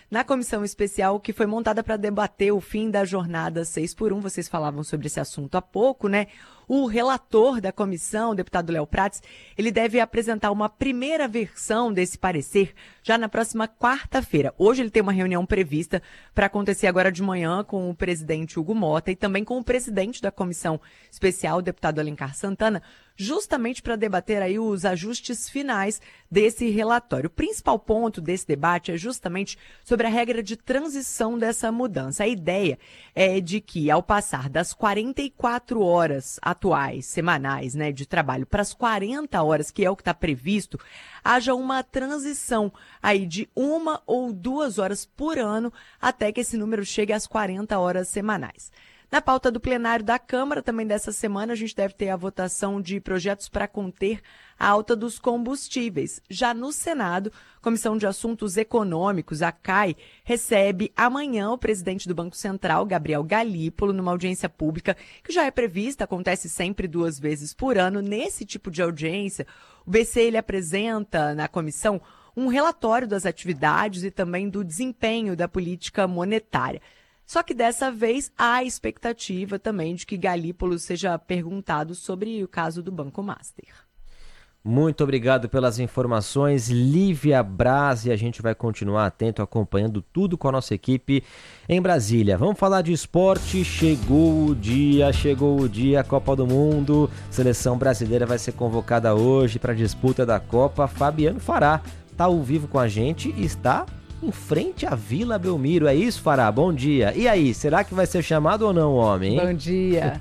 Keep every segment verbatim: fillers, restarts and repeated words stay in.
na comissão especial que foi montada para debater o fim da jornada seis por um. Vocês falavam sobre esse assunto há pouco, né? O relator da comissão, o deputado Léo Prates, ele deve apresentar uma primeira versão desse parecer já na próxima quarta-feira. Hoje ele tem uma reunião prevista para acontecer agora de manhã com o presidente Hugo Mota e também com o presidente da comissão especial, o deputado Alencar Santana, justamente para debater aí os ajustes finais desse relatório. O principal ponto desse debate é justamente sobre a regra de transição dessa mudança. A ideia é de que, ao passar das quarenta e quatro horas atuais, semanais, né, de trabalho, para as quarenta horas, que é o que está previsto, haja uma transição aí de uma ou duas horas por ano até que esse número chegue às quarenta horas semanais. Na pauta do plenário da Câmara, também dessa semana, a gente deve ter a votação de projetos para conter a alta dos combustíveis. Já no Senado, a Comissão de Assuntos Econômicos, a C A I, recebe amanhã o presidente do Banco Central, Gabriel Galípolo, numa audiência pública que já é prevista, acontece sempre duas vezes por ano. Nesse tipo de audiência, o B C ele apresenta na comissão um relatório das atividades e também do desempenho da política monetária. Só que dessa vez há a expectativa também de que Galípolo seja perguntado sobre o caso do Banco Master. Muito obrigado pelas informações, Lívia Braz, e a gente vai continuar atento, acompanhando tudo com a nossa equipe em Brasília. Vamos falar de esporte, chegou o dia, chegou o dia, Copa do Mundo, seleção brasileira vai ser convocada hoje para a disputa da Copa. Fabiano Fará está ao vivo com a gente e está em frente à Vila Belmiro, é isso, Fará? Bom dia. E aí, será que vai ser chamado ou não, homem? Hein? Bom dia.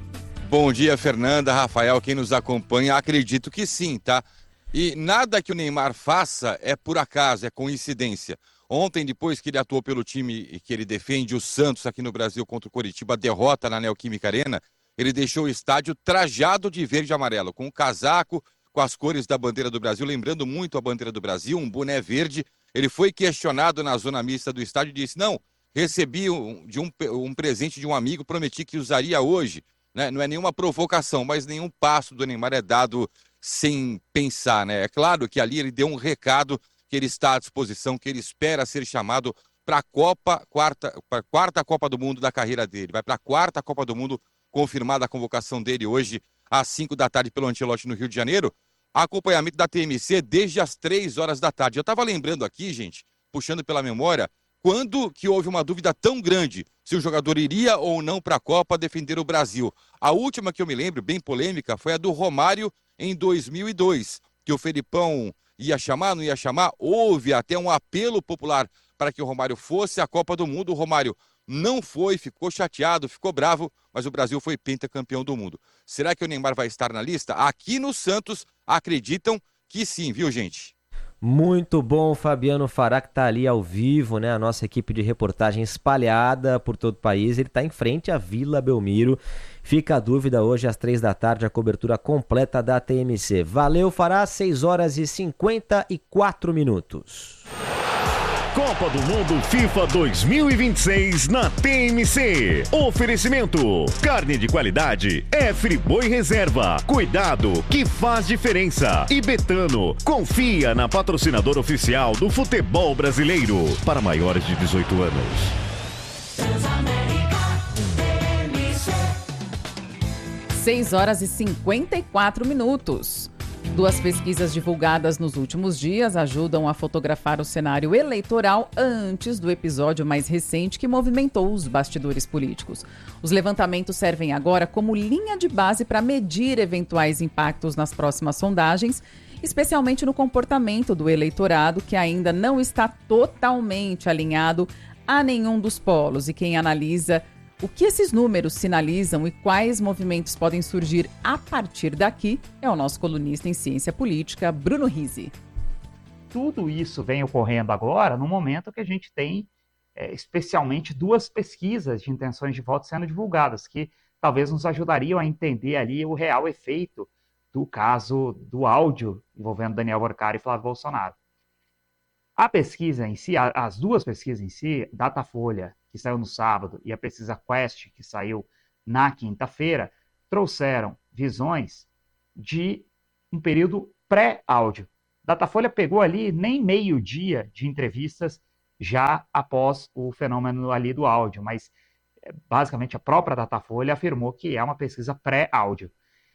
Bom dia, Fernanda, Rafael, quem nos acompanha, acredito que sim, tá? E nada que o Neymar faça é por acaso, é coincidência. Ontem, depois que ele atuou pelo time que ele defende, o Santos, aqui no Brasil, contra o Coritiba, a derrota na Neoquímica Arena, ele deixou o estádio trajado de verde e amarelo, com um casaco, com as cores da bandeira do Brasil, lembrando muito a bandeira do Brasil, um boné verde. Ele foi questionado na zona mista do estádio e disse, não, recebi um, de um, um presente de um amigo, prometi que usaria hoje. Né? Não é nenhuma provocação, mas nenhum passo do Neymar é dado sem pensar. Né? É claro que ali ele deu um recado que ele está à disposição, que ele espera ser chamado para a Copa, quarta, para a quarta Copa do Mundo da carreira dele. Vai para a quarta Copa do Mundo, confirmada a convocação dele hoje, às cinco da tarde, pelo Ancelotti, no Rio de Janeiro. Acompanhamento da T M C desde as três horas da tarde. Eu estava lembrando aqui, gente, puxando pela memória, quando que houve uma dúvida tão grande se o jogador iria ou não para a Copa defender o Brasil. A última que eu me lembro, bem polêmica, foi a do Romário em dois mil e dois, que o Felipão ia chamar, não ia chamar. Houve até um apelo popular para que o Romário fosse à Copa do Mundo. O Romário não foi, ficou chateado, ficou bravo, mas o Brasil foi pentacampeão do mundo. Será que o Neymar vai estar na lista? Aqui no Santos acreditam que sim, viu, gente? Muito bom, Fabiano Fará, que está ali ao vivo, né? A nossa equipe de reportagem espalhada por todo o país. Ele está em frente à Vila Belmiro. Fica a dúvida, hoje às três da tarde, a cobertura completa da T M C. Valeu, Fará, seis horas e cinquenta e quatro minutos. Copa do Mundo FIFA dois mil e vinte e seis na T M C. Oferecimento: carne de qualidade é Friboi Reserva. Cuidado que faz diferença. E Betano, confia na patrocinadora oficial do futebol brasileiro. Para maiores de dezoito anos. seis horas e cinquenta e quatro minutos. Duas pesquisas divulgadas nos últimos dias ajudam a fotografar o cenário eleitoral antes do episódio mais recente que movimentou os bastidores políticos. Os levantamentos servem agora como linha de base para medir eventuais impactos nas próximas sondagens, especialmente no comportamento do eleitorado, que ainda não está totalmente alinhado a nenhum dos polos. E quem analisa o que esses números sinalizam e quais movimentos podem surgir a partir daqui é o nosso colunista em ciência política, Bruno Rizzi. Tudo isso vem ocorrendo agora no momento que a gente tem, é, especialmente, duas pesquisas de intenções de voto sendo divulgadas, que talvez nos ajudariam a entender ali o real efeito do caso do áudio envolvendo Daniel Borcari e Flávio Bolsonaro. A pesquisa em si, as duas pesquisas em si, Datafolha, que saiu no sábado, e a pesquisa Quest, que saiu na quinta-feira, trouxeram visões de um período pré-áudio. Datafolha pegou ali nem meio dia de entrevistas já após o fenômeno ali do áudio, mas basicamente a própria Datafolha afirmou que é uma pesquisa pré-áudio.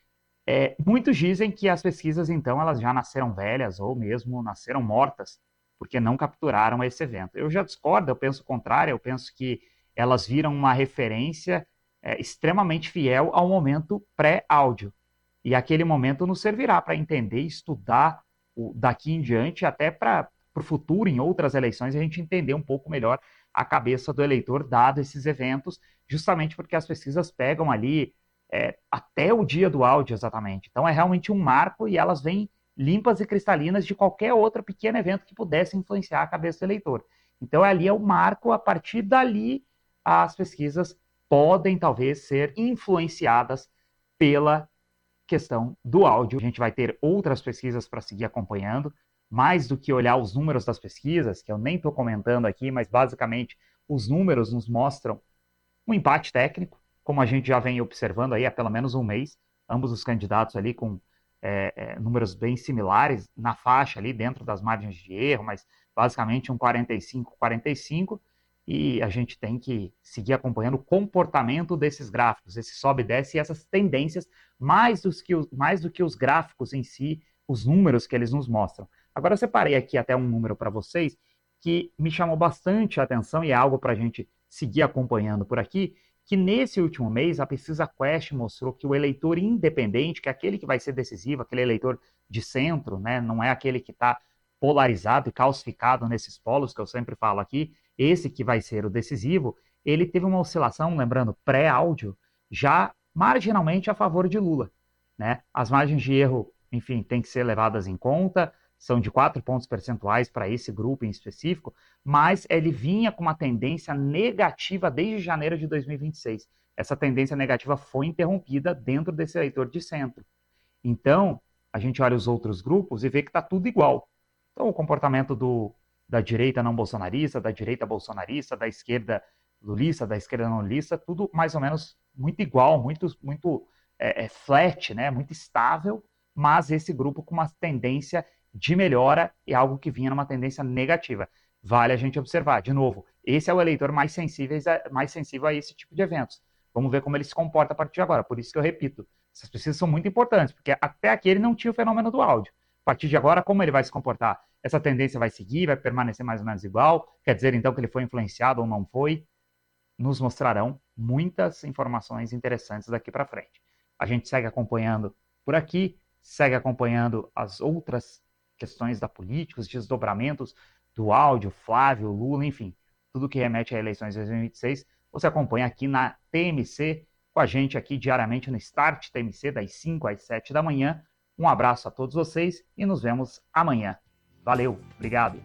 É, muitos dizem que as pesquisas, então, elas já nasceram velhas ou mesmo nasceram mortas, porque não capturaram esse evento. Eu já discordo, eu penso o contrário, eu penso que elas viram uma referência é, extremamente fiel ao momento pré-áudio. E aquele momento nos servirá para entender e estudar o, daqui em diante, até para o futuro, em outras eleições, a gente entender um pouco melhor a cabeça do eleitor, dado esses eventos, justamente porque as pesquisas pegam ali é, até o dia do áudio, exatamente. Então é realmente um marco e elas vêm limpas e cristalinas de qualquer outro pequeno evento que pudesse influenciar a cabeça do eleitor. Então ali é o marco, a partir dali as pesquisas podem talvez ser influenciadas pela questão do áudio. A gente vai ter outras pesquisas para seguir acompanhando, mais do que olhar os números das pesquisas, que eu nem estou comentando aqui, mas basicamente os números nos mostram um empate técnico, como a gente já vem observando aí há pelo menos um mês, ambos os candidatos ali com é, é, números bem similares, na faixa ali, dentro das margens de erro, mas basicamente um quarenta e cinco a quarenta e cinco, e a gente tem que seguir acompanhando o comportamento desses gráficos, esse sobe e desce e essas tendências, mais, dos que, mais do que os gráficos em si, os números que eles nos mostram. Agora eu separei aqui até um número para vocês que me chamou bastante a atenção e é algo para a gente seguir acompanhando por aqui, que nesse último mês a pesquisa Quest mostrou que o eleitor independente, que é aquele que vai ser decisivo, aquele eleitor de centro, né, não é aquele que está polarizado e calcificado nesses polos que eu sempre falo aqui, esse que vai ser o decisivo, ele teve uma oscilação, lembrando, pré-áudio, já marginalmente a favor de Lula, né? As margens de erro, enfim, têm que ser levadas em conta, são de quatro pontos percentuais para esse grupo em específico, mas ele vinha com uma tendência negativa desde janeiro de dois mil e vinte e seis. Essa tendência negativa foi interrompida dentro desse eleitor de centro. Então, a gente olha os outros grupos e vê que está tudo igual. Então, o comportamento do, da direita não bolsonarista, da direita bolsonarista, da esquerda lulista, da esquerda não lulista, tudo mais ou menos muito igual, muito, muito é, é, flat, né? Muito estável, mas esse grupo com uma tendência de melhora e algo que vinha numa tendência negativa. Vale a gente observar. De novo, esse é o eleitor mais sensível, mais sensível a esse tipo de eventos. Vamos ver como ele se comporta a partir de agora. Por isso que eu repito, essas pesquisas são muito importantes, porque até aqui ele não tinha o fenômeno do áudio. A partir de agora, como ele vai se comportar? Essa tendência vai seguir, vai permanecer mais ou menos igual? Quer dizer, então, que ele foi influenciado ou não foi? Nos mostrarão muitas informações interessantes daqui para frente. A gente segue acompanhando por aqui, segue acompanhando as outras questões da política, os desdobramentos do áudio, Flávio, Lula, enfim, tudo que remete a eleições de dois mil e vinte e seis, você acompanha aqui na T M C, com a gente aqui diariamente no Start T M C, das cinco às sete da manhã. Um abraço a todos vocês e nos vemos amanhã. Valeu, obrigado.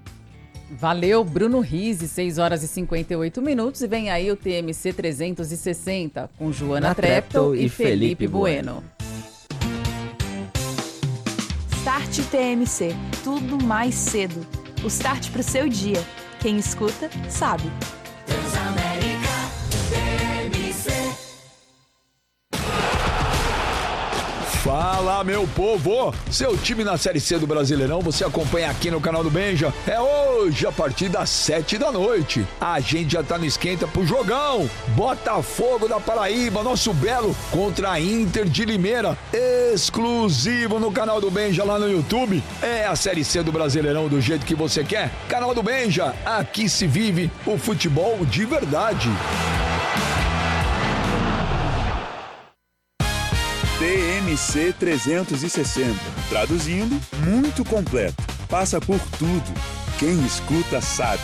Valeu, Bruno Rizzi, seis horas e cinquenta e oito minutos, e vem aí o T M C trezentos e sessenta, com Joana Treptow e Felipe Bueno. Start T M C, tudo mais cedo. O start para o seu dia. Quem escuta, sabe. Transamérica T M C. Fala, meu povo! Seu time na Série C do Brasileirão você acompanha aqui no canal do Benja. É hoje, a partir das sete da noite. A gente já tá no esquenta pro jogão. Botafogo da Paraíba, nosso belo, contra a Inter de Limeira. Exclusivo no canal do Benja lá no YouTube. É a Série C do Brasileirão do jeito que você quer. Canal do Benja, aqui se vive o futebol de verdade. T M C trezentos e sessenta. Traduzindo, muito completo. Passa por tudo. Quem escuta sabe.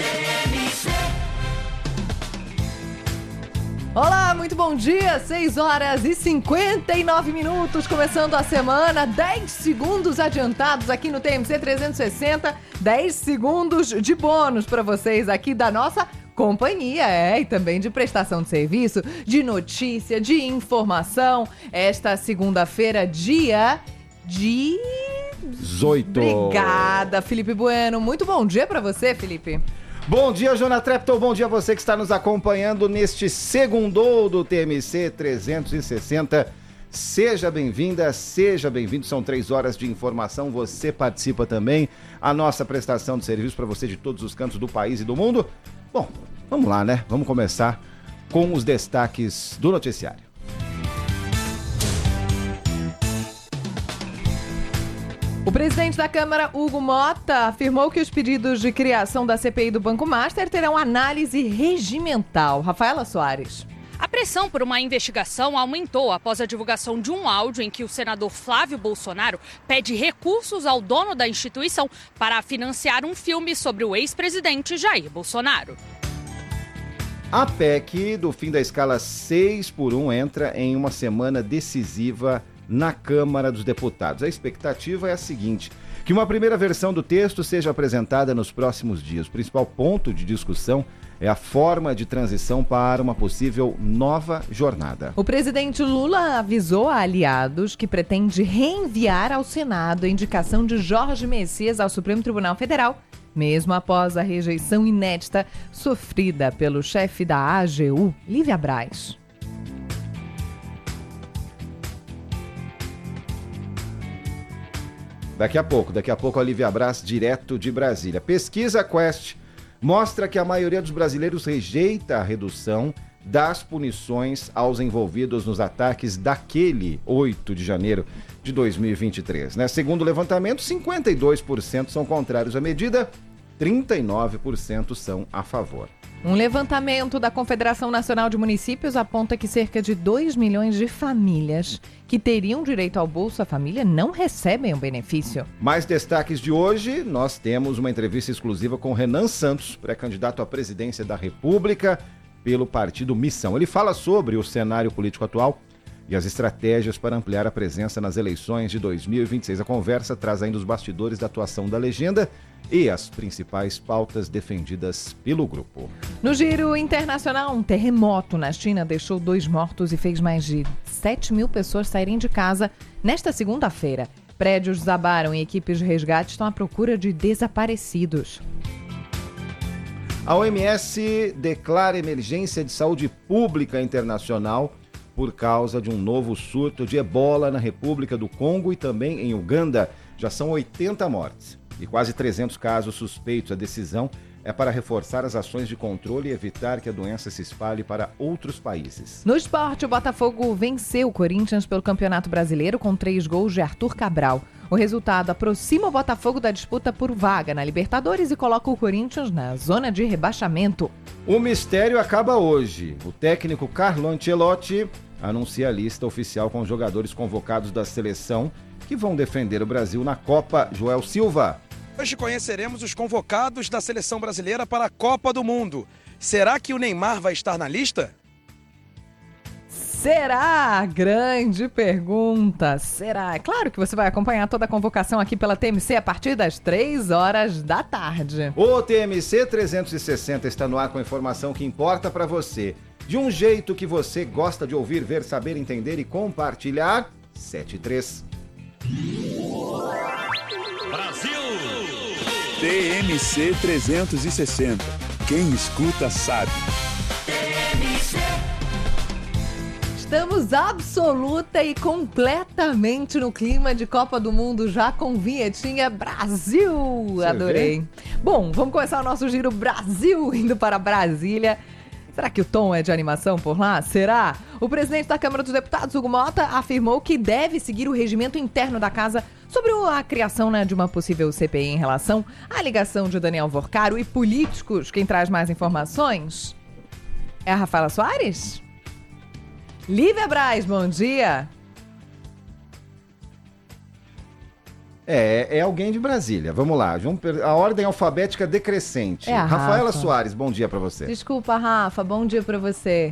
Olá, muito bom dia, seis horas e cinquenta e nove minutos, começando a semana, dez segundos adiantados aqui no T M C trezentos e sessenta, dez segundos de bônus para vocês aqui da nossa companhia, é, e também de prestação de serviço, de notícia, de informação. Esta segunda-feira, dia de... dezoito. Obrigada, Felipe Bueno. Muito bom dia para você, Felipe. Bom dia, Joana Treptow. Bom dia a você que está nos acompanhando neste segundo do T M C trezentos e sessenta. Seja bem-vinda, seja bem-vindo. São três horas de informação. Você participa também. A nossa prestação de serviço para você de todos os cantos do país e do mundo. Bom, vamos lá, né? Vamos começar com os destaques do noticiário. O presidente da Câmara, Hugo Mota, afirmou que os pedidos de criação da C P I do Banco Master terão análise regimental. Rafaela Soares. A pressão por uma investigação aumentou após a divulgação de um áudio em que o senador Flávio Bolsonaro pede recursos ao dono da instituição para financiar um filme sobre o ex-presidente Jair Bolsonaro. A P E C do fim da escala seis por um entra em uma semana decisiva na Câmara dos Deputados. A expectativa é a seguinte: que uma primeira versão do texto seja apresentada nos próximos dias. O principal ponto de discussão é a forma de transição para uma possível nova jornada. O presidente Lula avisou a aliados que pretende reenviar ao Senado a indicação de Jorge Messias ao Supremo Tribunal Federal, mesmo após a rejeição inédita sofrida pelo chefe da A G U, Lívia Braz. Daqui a pouco, daqui a pouco a Lívia Braz, direto de Brasília. Pesquisa Quest mostra que a maioria dos brasileiros rejeita a redução das punições aos envolvidos nos ataques daquele oito de janeiro de dois mil e vinte e três. Né? Segundo o levantamento, cinquenta e dois por cento são contrários à medida, trinta e nove por cento são a favor. Um levantamento da Confederação Nacional de Municípios aponta que cerca de dois milhões de famílias que teriam direito ao Bolsa Família não recebem o benefício. Mais destaques de hoje, nós temos uma entrevista exclusiva com Renan Santos, pré-candidato à presidência da República pelo partido Missão. Ele fala sobre o cenário político atual e as estratégias para ampliar a presença nas eleições de dois mil e vinte e seis. A conversa traz ainda os bastidores da atuação da legenda e as principais pautas defendidas pelo grupo. No giro internacional, um terremoto na China deixou dois mortos e fez mais de sete mil pessoas saírem de casa nesta segunda-feira. Prédios desabaram e equipes de resgate estão à procura de desaparecidos. A O M S declara emergência de saúde pública internacional por causa de um novo surto de ebola na República do Congo e também em Uganda. Já são oitenta mortes e quase trezentos casos suspeitos. A decisão é para reforçar as ações de controle e evitar que a doença se espalhe para outros países. No esporte, o Botafogo venceu o Corinthians pelo Campeonato Brasileiro com três gols de Arthur Cabral. O resultado aproxima o Botafogo da disputa por vaga na Libertadores e coloca o Corinthians na zona de rebaixamento. O mistério acaba hoje. O técnico Carlo Ancelotti anuncia a lista oficial com os jogadores convocados da seleção que vão defender o Brasil na Copa. Joel Silva. Hoje conheceremos os convocados da seleção brasileira para a Copa do Mundo. Será que o Neymar vai estar na lista? Será? Grande pergunta. Será? É claro que você vai acompanhar toda a convocação aqui pela T M C a partir das três horas da tarde. O T M C trezentos e sessenta está no ar com a informação que importa para você. De um jeito que você gosta de ouvir, ver, saber, entender e compartilhar. sete e três. Brasil! T M C trezentos e sessenta. Quem escuta sabe. Estamos absoluta e completamente no clima de Copa do Mundo, já com vinhetinha Brasil. Você Adorei. vê? Bom, vamos começar o nosso giro Brasil indo para Brasília. Será que o tom é de animação por lá? Será? O presidente da Câmara dos Deputados, Hugo Mota, afirmou que deve seguir o regimento interno da casa sobre a criação, né, de uma possível C P I em relação à ligação de Daniel Vorcaro e políticos. Quem traz mais informações é a Rafaela Soares? Lívia Braz, bom dia. É, é alguém de Brasília. Vamos lá. Vamos per... A ordem alfabética decrescente. É a Rafaela Rafa. Soares, bom dia para você. Desculpa, Rafa, bom dia pra você.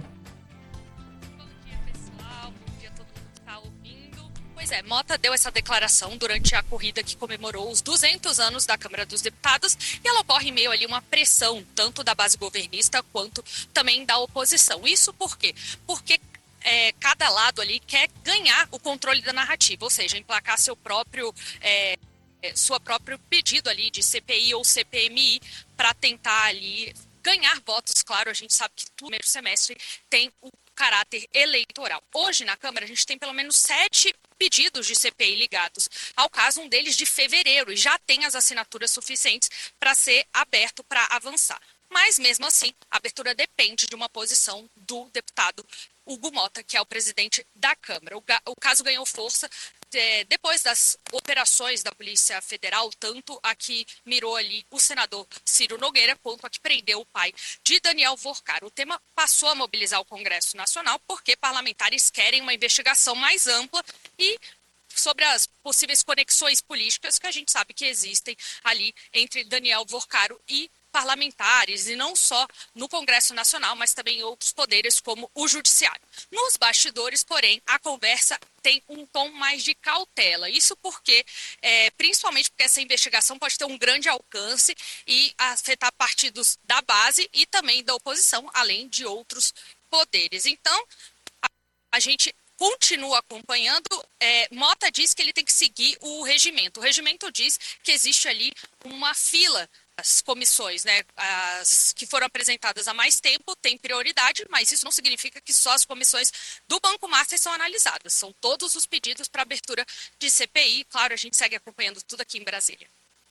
Pois é, Mota deu essa declaração durante a corrida que comemorou os duzentos anos da Câmara dos Deputados e ela ocorre em meio ali uma pressão, tanto da base governista quanto também da oposição. Isso por quê? Porque É, cada lado ali quer ganhar o controle da narrativa, ou seja, emplacar seu próprio, é, sua próprio pedido ali de C P I ou C P M I para tentar ali ganhar votos. Claro, a gente sabe que no primeiro semestre tem o caráter eleitoral. Hoje, na Câmara, a gente tem pelo menos sete pedidos de C P I ligados ao caso, um deles de fevereiro, e já tem as assinaturas suficientes para ser aberto para avançar. Mas, mesmo assim, a abertura depende de uma posição do deputado Hugo Mota, que é o presidente da Câmara. O, o caso ganhou força é, depois das operações da Polícia Federal, tanto a que mirou ali o senador Ciro Nogueira, quanto a que prendeu o pai de Daniel Vorcar. O tema passou a mobilizar o Congresso Nacional porque parlamentares querem uma investigação mais ampla e sobre as possíveis conexões políticas que a gente sabe que existem ali entre Daniel Vorcaro e parlamentares, e não só no Congresso Nacional, mas também em outros poderes como o Judiciário. Nos bastidores, porém, a conversa tem um tom mais de cautela. Isso porque, é, principalmente porque essa investigação pode ter um grande alcance e afetar partidos da base e também da oposição, além de outros poderes. Então, a, a gente continua acompanhando. É, Mota diz que ele tem que seguir o regimento. O regimento diz que existe ali uma fila. As comissões, né, as que foram apresentadas há mais tempo têm prioridade, mas isso não significa que só as comissões do Banco Master são analisadas. São todos os pedidos para abertura de C P I. Claro, a gente segue acompanhando tudo aqui em Brasília.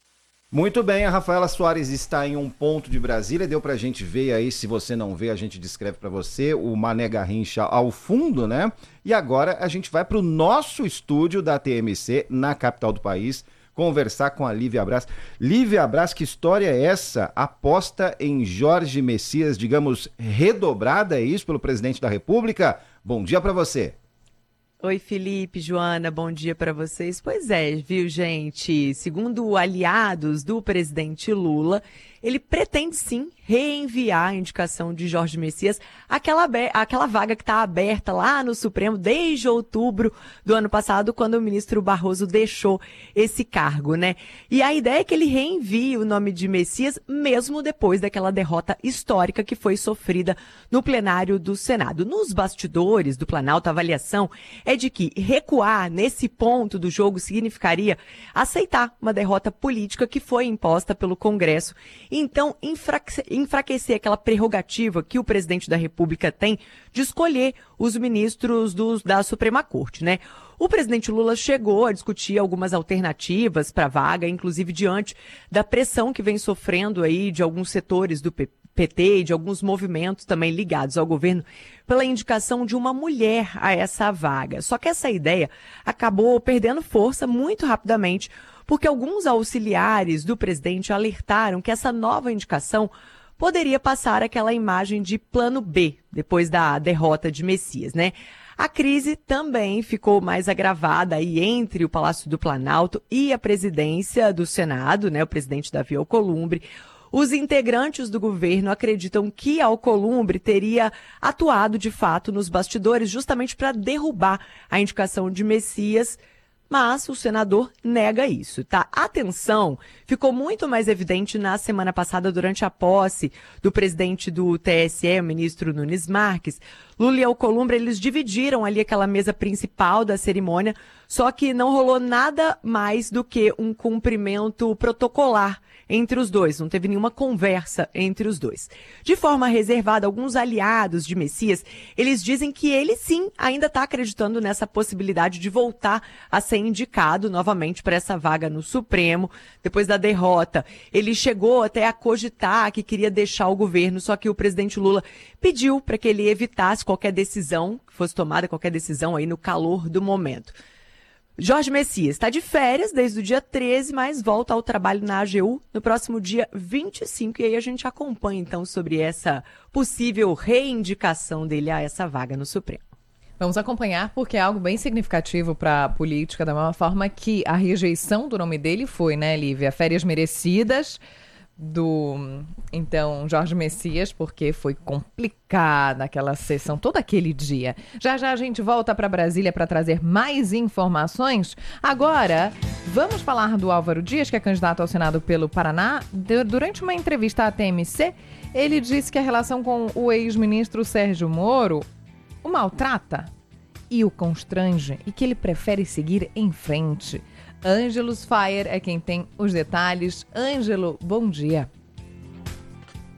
Muito bem, a Rafaela Soares está em um ponto de Brasília, deu pra gente ver aí, se você não vê, a gente descreve para você, o Mané Garrincha ao fundo, né? E agora a gente vai pro nosso estúdio da T M C, na capital do país, conversar com a Lívia Braz. Lívia Braz, que história é essa? Aposta em Jorge Messias, digamos, redobrada, é isso, pelo presidente da República? Bom dia para você. Oi, Felipe, Joana, bom dia para vocês. Pois é, viu, gente? Segundo aliados do presidente Lula, ele pretende sim reenviar a indicação de Jorge Messias, aquela, aquela vaga que está aberta lá no Supremo desde outubro do ano passado, quando o ministro Barroso deixou esse cargo, né? E a ideia é que ele reenvie o nome de Messias, mesmo depois daquela derrota histórica que foi sofrida no plenário do Senado. Nos bastidores do Planalto, a avaliação é de que recuar nesse ponto do jogo significaria aceitar uma derrota política que foi imposta pelo Congresso. Então, enfraquecer aquela prerrogativa que o presidente da República tem de escolher os ministros do, da Suprema Corte, né? O presidente Lula chegou a discutir algumas alternativas para a vaga, inclusive diante da pressão que vem sofrendo aí de alguns setores do P T e de alguns movimentos também ligados ao governo pela indicação de uma mulher a essa vaga. Só que essa ideia acabou perdendo força muito rapidamente, porque alguns auxiliares do presidente alertaram que essa nova indicação poderia passar aquela imagem de plano B, depois da derrota de Messias, né? A crise também ficou mais agravada aí entre o Palácio do Planalto e a presidência do Senado, né? O presidente Davi Alcolumbre. Os integrantes do governo acreditam que Alcolumbre teria atuado de fato nos bastidores justamente para derrubar a indicação de Messias, mas o senador nega isso, tá? A tensão ficou muito mais evidente na semana passada durante a posse do presidente do T S E, o ministro Nunes Marques. Lula e Alcolumbre, eles dividiram ali aquela mesa principal da cerimônia, só que não rolou nada mais do que um cumprimento protocolar entre os dois, não teve nenhuma conversa entre os dois. De forma reservada, alguns aliados de Messias, eles dizem que ele sim ainda está acreditando nessa possibilidade de voltar a ser indicado novamente para essa vaga no Supremo, depois da derrota. Ele chegou até a cogitar que queria deixar o governo, só que o presidente Lula pediu para que ele evitasse qualquer decisão, que fosse tomada qualquer decisão aí no calor do momento. Jorge Messias está de férias desde o dia treze, mas volta ao trabalho na A G U no próximo dia vinte e cinco. E aí a gente acompanha, então, sobre essa possível reindicação dele a essa vaga no Supremo. Vamos acompanhar, porque é algo bem significativo para a política, da mesma forma que a rejeição do nome dele foi, né, Lívia? Férias merecidas do, então, Jorge Messias, porque foi complicada aquela sessão, todo aquele dia. Já já a gente volta para Brasília para trazer mais informações. Agora, vamos falar do Álvaro Dias, que é candidato ao Senado pelo Paraná. Durante uma entrevista à T M C, ele disse que a relação com o ex-ministro Sérgio Moro o maltrata e o constrange e que ele prefere seguir em frente. Ângelos Fire é quem tem os detalhes. Ângelo, bom dia.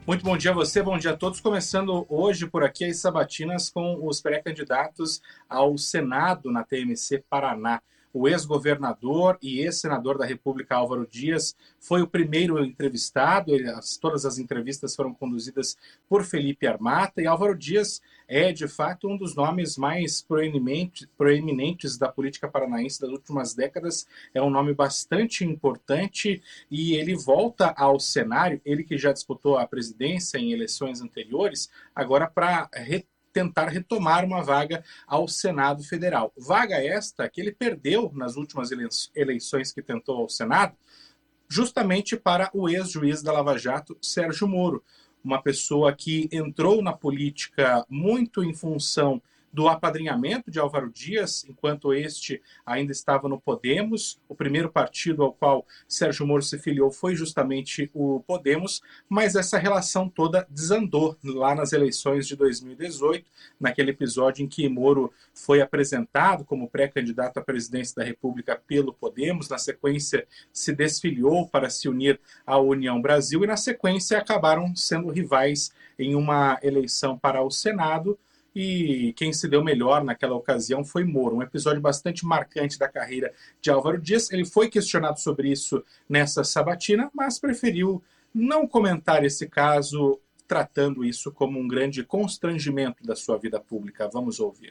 Muito bom dia a você, bom dia a todos. Começando hoje por aqui as sabatinas com os pré-candidatos ao Senado na T M C Paraná. O ex-governador e ex-senador da República, Álvaro Dias, foi o primeiro entrevistado. Ele, as, todas as entrevistas foram conduzidas por Felipe Armata. E Álvaro Dias é, de fato, um dos nomes mais proeminentes, proeminentes da política paranaense das últimas décadas. É um nome bastante importante e ele volta ao cenário, ele que já disputou a presidência em eleições anteriores, agora para retornar tentar retomar uma vaga ao Senado Federal. Vaga esta que ele perdeu nas últimas eleições que tentou ao Senado, justamente para o ex-juiz da Lava Jato, Sérgio Moro, uma pessoa que entrou na política muito em função do apadrinhamento de Álvaro Dias, enquanto este ainda estava no Podemos. O primeiro partido ao qual Sérgio Moro se filiou foi justamente o Podemos, mas essa relação toda desandou lá nas eleições de dois mil e dezoito, naquele episódio em que Moro foi apresentado como pré-candidato à presidência da República pelo Podemos, na sequência se desfiliou para se unir à União Brasil e na sequência acabaram sendo rivais em uma eleição para o Senado. E quem se deu melhor naquela ocasião foi Moro, um episódio bastante marcante da carreira de Álvaro Dias. Ele foi questionado sobre isso nessa sabatina, mas preferiu não comentar esse caso, tratando isso como um grande constrangimento da sua vida pública. Vamos ouvir.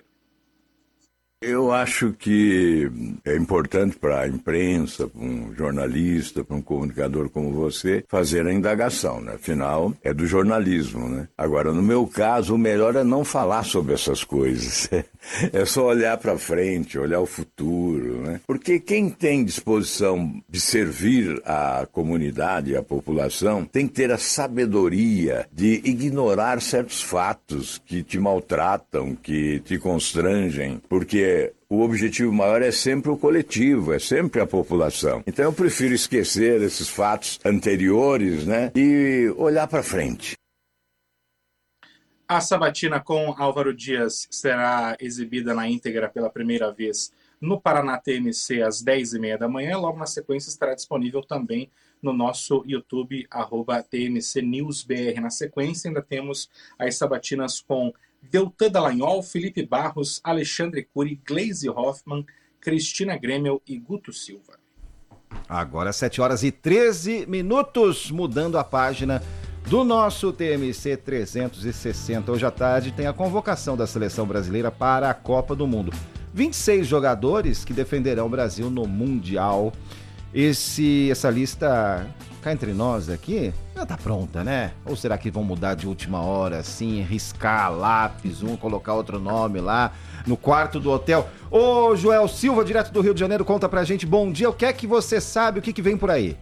Eu acho que é importante para a imprensa, para um jornalista, para um comunicador como você, fazer a indagação, né? Afinal, é do jornalismo, né? Agora, no meu caso, o melhor é não falar sobre essas coisas. É só olhar para frente, olhar o futuro, né? Porque quem tem disposição de servir a comunidade, a população, tem que ter a sabedoria de ignorar certos fatos que te maltratam, que te constrangem, porque o objetivo maior é sempre o coletivo, é sempre a população. Então eu prefiro esquecer esses fatos anteriores, né, e olhar para frente. A sabatina com Álvaro Dias será exibida na íntegra pela primeira vez no Paraná T M C às dez e meia da manhã. Logo na sequência estará disponível também no nosso YouTube, arroba T M C News B R. Na sequência ainda temos as sabatinas com Deltan Dallagnol, Felipe Barros, Alexandre Cury, Gleisi Hoffmann, Cristina Grêmio e Guto Silva. Agora sete horas e treze minutos, mudando a página do nosso T M C trezentos e sessenta. Hoje à tarde tem a convocação da seleção brasileira para a Copa do Mundo. vinte e seis jogadores que defenderão o Brasil no Mundial. Esse, essa lista, cá entre nós aqui, já tá pronta, né? Ou será que vão mudar de última hora, assim, riscar lápis, um, colocar outro nome lá no quarto do hotel? Ô, Joel Silva, direto do Rio de Janeiro, conta pra gente. Bom dia, o que é que você sabe, o que, que vem por aí?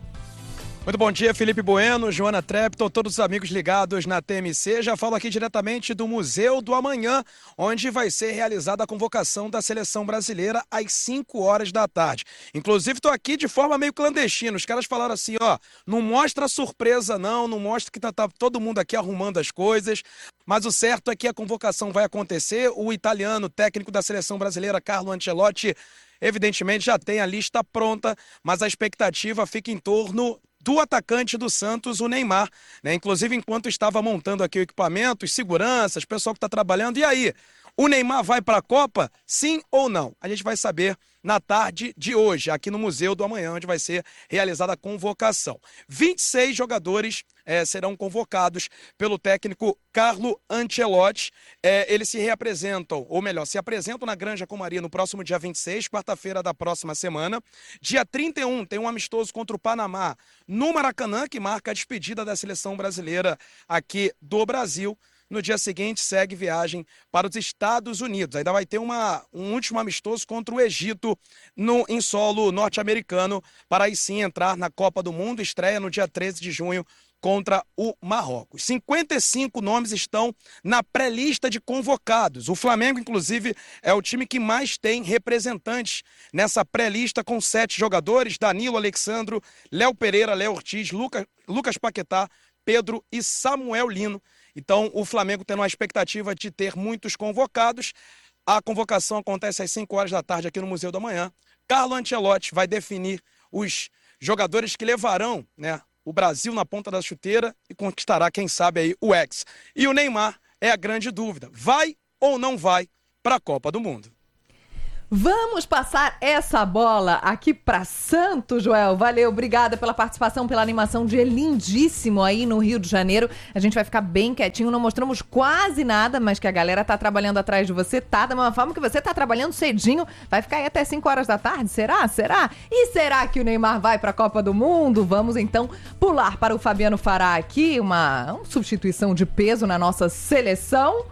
Muito bom dia, Felipe Bueno, Joana Trepton, todos os amigos ligados na T M C. Já falo aqui diretamente do Museu do Amanhã, onde vai ser realizada a convocação da seleção brasileira às cinco horas da tarde. Inclusive, estou aqui de forma meio clandestina. Os caras falaram assim, ó, não mostra surpresa não, não mostra que tá, tá todo mundo aqui arrumando as coisas. Mas o certo é que a convocação vai acontecer. O italiano técnico da seleção brasileira, Carlo Ancelotti, evidentemente já tem a lista pronta, mas a expectativa fica em torno do atacante do Santos, o Neymar, né? Inclusive, enquanto estava montando aqui o equipamento, os seguranças, o pessoal que está trabalhando, e aí? O Neymar vai para a Copa? Sim ou não? A gente vai saber na tarde de hoje, aqui no Museu do Amanhã, onde vai ser realizada a convocação. vinte e seis jogadores é, serão convocados pelo técnico Carlo Ancelotti. É, eles se reapresentam, ou melhor, se apresentam na Granja Comaria no próximo dia vinte e seis, quarta-feira da próxima semana. Dia trinta e um tem um amistoso contra o Panamá no Maracanã, que marca a despedida da seleção brasileira aqui do Brasil. No dia seguinte, segue viagem para os Estados Unidos. Ainda vai ter uma, um último amistoso contra o Egito no, em solo norte-americano, para aí sim entrar na Copa do Mundo. Estreia no dia treze de junho contra o Marrocos. cinquenta e cinco nomes estão na pré-lista de convocados. O Flamengo, inclusive, é o time que mais tem representantes nessa pré-lista, com sete jogadores: Danilo, Alexandro, Léo Pereira, Léo Ortiz, Luca, Lucas Paquetá, Pedro e Samuel Lino. Então, o Flamengo tendo uma expectativa de ter muitos convocados. A convocação acontece às cinco horas da tarde aqui no Museu do Amanhã. Carlo Ancelotti vai definir os jogadores que levarão, né, o Brasil na ponta da chuteira e conquistará, quem sabe, aí o Hexa. E o Neymar é a grande dúvida. Vai ou não vai para a Copa do Mundo? Vamos passar essa bola aqui para Santos, Joel. Valeu, obrigada pela participação, pela animação, dia lindíssimo aí no Rio de Janeiro. A gente vai ficar bem quietinho, não mostramos quase nada, mas que a galera tá trabalhando atrás de você, tá? Da mesma forma que você tá trabalhando cedinho, vai ficar aí até cinco horas da tarde, será? Será? E será que o Neymar vai para a Copa do Mundo? Vamos então pular para o Fabiano Fará aqui, uma, uma substituição de peso na nossa seleção.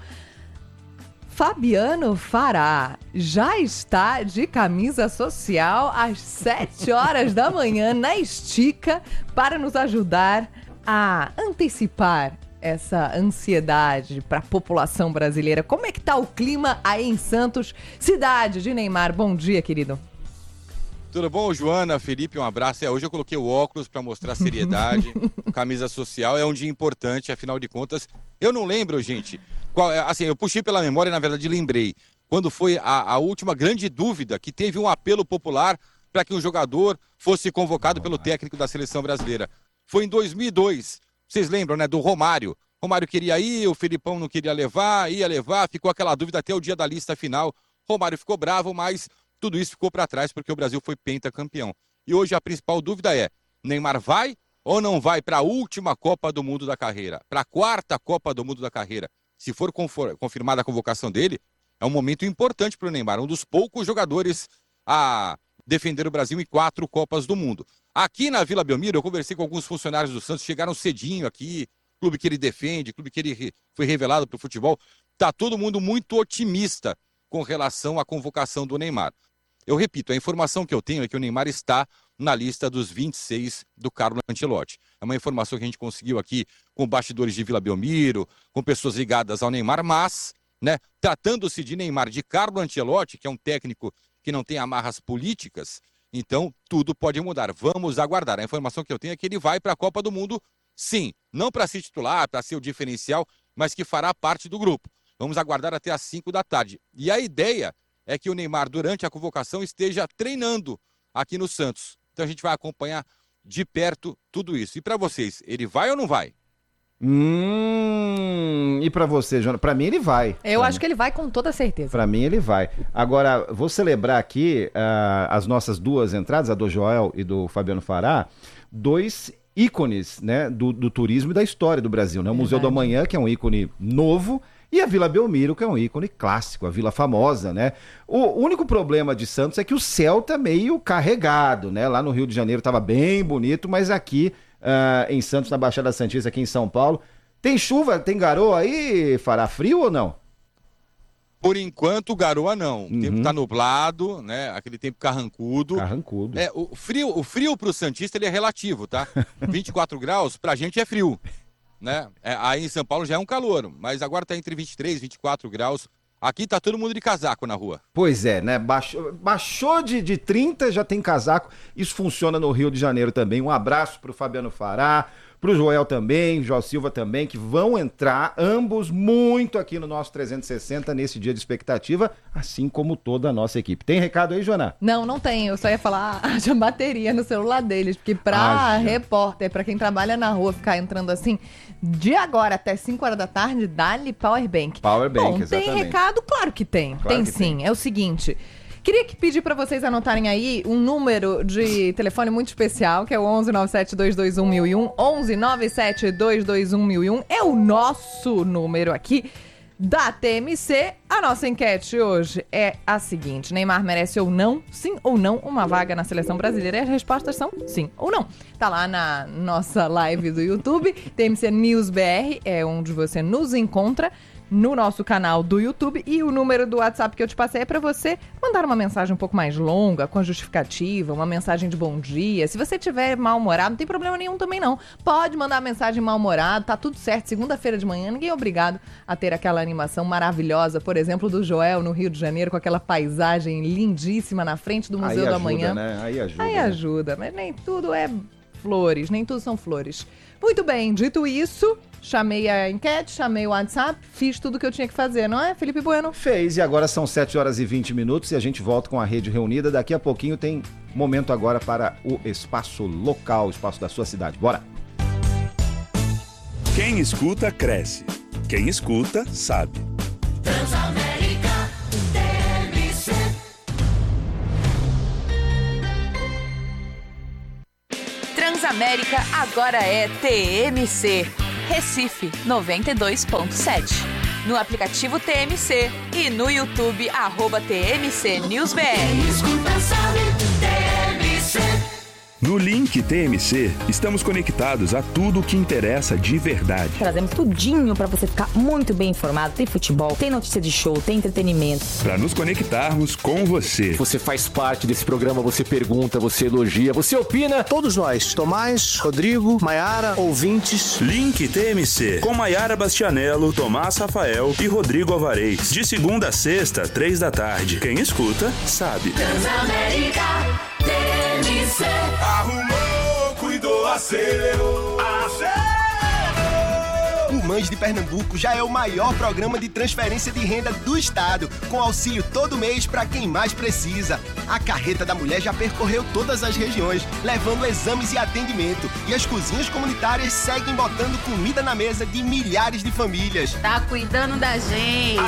Fabiano Fará já está de camisa social às sete horas da manhã na Estica para nos ajudar a antecipar essa ansiedade para a população brasileira. Como é que tá o clima aí em Santos, cidade de Neymar? Bom dia, querido. Tudo bom, Joana, Felipe, um abraço. É, hoje eu coloquei o óculos para mostrar a seriedade. Camisa social é um dia importante, afinal de contas. Eu não lembro, gente. Qual, assim, eu puxei pela memória e, na verdade, lembrei. Quando foi a, a última grande dúvida, que teve um apelo popular para que um jogador fosse convocado pelo técnico da seleção brasileira. Foi em dois mil e dois. Vocês lembram, né? Do Romário. Romário queria ir, o Felipão não queria levar, ia levar, ficou aquela dúvida até o dia da lista final. Romário ficou bravo, mas tudo isso ficou para trás porque o Brasil foi pentacampeão. E hoje a principal dúvida é: Neymar vai ou não vai para a última Copa do Mundo da carreira? Para a quarta Copa do Mundo da carreira? Se for confirmada a convocação dele, é um momento importante para o Neymar, um dos poucos jogadores a defender o Brasil em quatro Copas do Mundo. Aqui na Vila Belmiro, eu conversei com alguns funcionários do Santos, chegaram cedinho aqui, clube que ele defende, clube que ele foi revelado para o futebol. Está todo mundo muito otimista com relação à convocação do Neymar. Eu repito, a informação que eu tenho é que o Neymar está na lista dos vinte e seis do Carlo Ancelotti. É uma informação que a gente conseguiu aqui com bastidores de Vila Belmiro, com pessoas ligadas ao Neymar, mas, né, tratando-se de Neymar, de Carlo Ancelotti, que é um técnico que não tem amarras políticas, então tudo pode mudar. Vamos aguardar. A informação que eu tenho é que ele vai para a Copa do Mundo, sim, não para se titular, para ser o diferencial, mas que fará parte do grupo. Vamos aguardar até às cinco da tarde. E a ideia é que o Neymar, durante a convocação, esteja treinando aqui no Santos. Então a gente vai acompanhar de perto tudo isso. E para vocês, ele vai ou não vai? Hum, e para você, Joana? Para mim ele vai. Eu pra acho mim. que ele vai com toda certeza. Para mim ele vai. Agora, vou celebrar aqui uh, as nossas duas entradas, a do Joel e do Fabiano Fará, dois ícones, né, do, do turismo e da história do Brasil, né? O Museu do Amanhã, que é um ícone novo, e a Vila Belmiro, que é um ícone clássico, a Vila Famosa, né? O único problema de Santos é que o céu tá meio carregado, né? Lá no Rio de Janeiro tava bem bonito, mas aqui uh, em Santos, na Baixada Santista, aqui em São Paulo, tem chuva, tem garoa aí? Fará frio ou não? Por enquanto, garoa não. O uhum. tempo tá nublado, né? Aquele tempo carrancudo. Carrancudo. É, o frio, o frio pro Santista ele é relativo, tá? vinte e quatro graus, pra gente é frio. Né? É, aí em São Paulo já é um calor, mas agora tá entre vinte e três e vinte e quatro graus. Aqui tá todo mundo de casaco na rua. Pois é, né? Baixou, baixou de, de trinta, já tem casaco. Isso funciona no Rio de Janeiro também. Um abraço pro Fabiano Fará, pro Joel também, Jó Silva também, que vão entrar ambos muito aqui no nosso trezentos e sessenta nesse dia de expectativa, assim como toda a nossa equipe. Tem recado aí, Joana? Não, não tem. Eu só ia falar, haja bateria no celular deles, porque pra haja. repórter, pra quem trabalha na rua, ficar entrando assim, de agora até cinco horas da tarde, dá-lhe powerbank. Powerbank, Bom, exatamente. tem recado? Claro que tem. Claro tem que sim. tem. É o seguinte... Queria que pedir para vocês anotarem aí um número de telefone muito especial, que é o onze nove sete dois dois um mil e um, onze nove sete dois dois um mil e um, é o nosso número aqui da T M C. A nossa enquete hoje é a seguinte: Neymar merece ou não, sim ou não, uma vaga na seleção brasileira? E as respostas são sim ou não. Tá lá na nossa live do YouTube, T M C News B R, é onde você nos encontra, no nosso canal do YouTube, e o número do WhatsApp que eu te passei é para você mandar uma mensagem um pouco mais longa, com justificativa, uma mensagem de bom dia. Se você tiver mal-humorado, não tem problema nenhum também não. Pode mandar mensagem mal-humorado, tá tudo certo. Segunda-feira de manhã, ninguém é obrigado a ter aquela animação maravilhosa, por exemplo, do Joel no Rio de Janeiro, com aquela paisagem lindíssima na frente do Museu Aí do ajuda, Amanhã. Né? Aí ajuda. Aí né? ajuda, mas nem tudo é flores, nem tudo são flores. Muito bem, dito isso, chamei a enquete, chamei o WhatsApp, fiz tudo o que eu tinha que fazer, não é, Felipe Bueno? Fez, e agora são sete horas e vinte minutos e a gente volta com a rede reunida. Daqui a pouquinho tem momento agora para o espaço local, o espaço da sua cidade. Bora! Quem escuta, cresce. Quem escuta, sabe. Transamérica T M C. Transamérica agora é T M C. Recife noventa e dois ponto sete. No aplicativo T M C e no YouTube, arroba T M C News B R. Quem escuta sabe, T M C. No Link T M C, estamos conectados a tudo o que interessa de verdade. Trazemos tudinho para você ficar muito bem informado. Tem futebol, tem notícia de show, tem entretenimento. Para nos conectarmos com você. Você faz parte desse programa, você pergunta, você elogia, você opina. Todos nós, Tomás, Rodrigo, Maiara, ouvintes. Link T M C, com Maiara Bastianello, Tomás Rafael e Rodrigo Alvarez. De segunda a sexta, três da tarde. Quem escuta, sabe. Transamérica T M C. Arrumou, cuidou, acelerou, acelerou. O Mães de Pernambuco já é o maior programa de transferência de renda do estado, com auxílio todo mês para quem mais precisa. A carreta da mulher já percorreu todas as regiões, levando exames e atendimento. E as cozinhas comunitárias seguem botando comida na mesa de milhares de famílias. Tá cuidando da gente.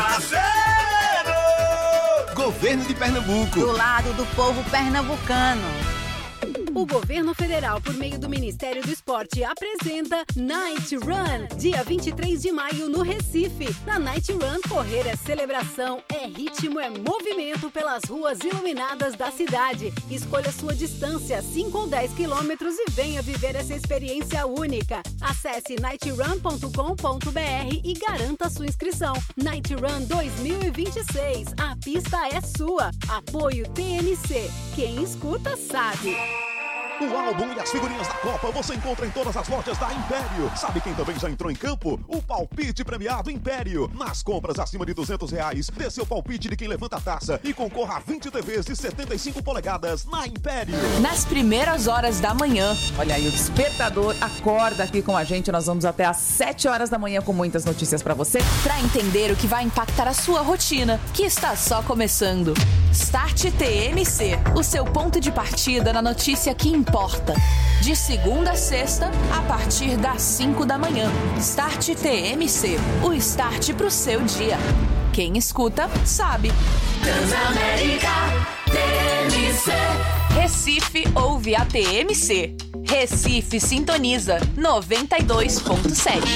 Acelerou! Governo de Pernambuco. Do lado do povo pernambucano. O governo federal, por meio do Ministério do Esporte, apresenta Night Run, dia vinte e três de maio no Recife. Na Night Run, correr é celebração, é ritmo, é movimento pelas ruas iluminadas da cidade. Escolha sua distância, cinco ou dez quilômetros, e venha viver essa experiência única. Acesse night run ponto com ponto b r e garanta sua inscrição. Night Run dois mil e vinte e seis, a pista é sua. Apoio T M C, quem escuta sabe. O álbum e as figurinhas da Copa você encontra em todas as lojas da Império. Sabe quem também já entrou em campo? O palpite premiado Império. Nas compras acima de duzentos reais, dê seu palpite de quem levanta a taça e concorra a vinte T Vs de setenta e cinco polegadas na Império. Nas primeiras horas da manhã. Olha aí, o despertador acorda aqui com a gente. Nós vamos até às sete horas da manhã com muitas notícias pra você. Pra entender o que vai impactar a sua rotina, que está só começando. Start T M C, o seu ponto de partida na notícia que importa. De segunda a sexta, a partir das cinco da manhã. Start T M C, o start pro seu dia. Quem escuta, sabe. Transamérica T M C. Recife ouve a T M C. Recife sintoniza noventa e dois ponto sete.